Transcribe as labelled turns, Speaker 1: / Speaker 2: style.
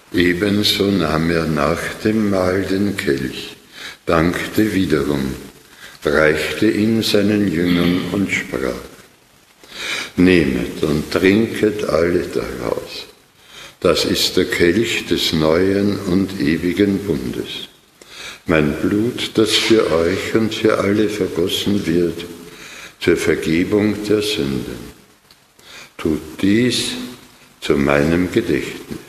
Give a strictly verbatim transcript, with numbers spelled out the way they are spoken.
Speaker 1: Ebenso nahm er nach dem Mahl den Kelch, dankte wiederum, reichte ihn seinen Jüngern und sprach: Nehmet und trinket alle daraus. Das ist der Kelch des neuen und ewigen Bundes. Mein Blut, das für euch und für alle vergossen wird, zur Vergebung der Sünden. Tut dies zu meinem Gedächtnis.